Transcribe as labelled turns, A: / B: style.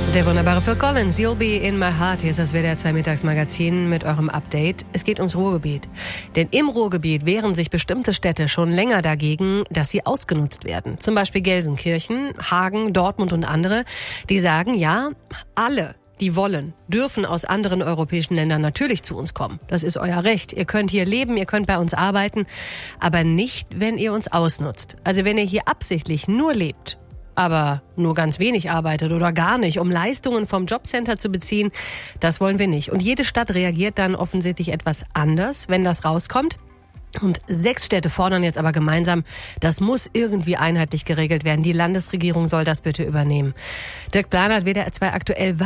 A: Der wunderbare Phil Collins, You'll Be in My Heart. Hier ist das WDR 2 Mittagsmagazin mit eurem Update. Es geht ums Ruhrgebiet. Denn im Ruhrgebiet wehren sich bestimmte Städte schon länger dagegen, dass sie ausgenutzt werden. Zum Beispiel Gelsenkirchen, Hagen, Dortmund und andere. Die sagen, ja, alle, die wollen, dürfen aus anderen europäischen Ländern natürlich zu uns kommen. Das ist euer Recht. Ihr könnt hier leben, ihr könnt bei uns arbeiten, aber nicht, wenn ihr uns ausnutzt. Also wenn ihr hier absichtlich nur lebt, aber nur ganz wenig arbeitet oder gar nicht, um Leistungen vom Jobcenter zu beziehen, das wollen wir nicht. Und jede Stadt reagiert dann offensichtlich etwas anders, wenn das rauskommt. Und 6 Städte fordern jetzt aber gemeinsam, das muss irgendwie einheitlich geregelt werden. Die Landesregierung soll das bitte übernehmen. Dirk Planert, WDR 2 aktuell.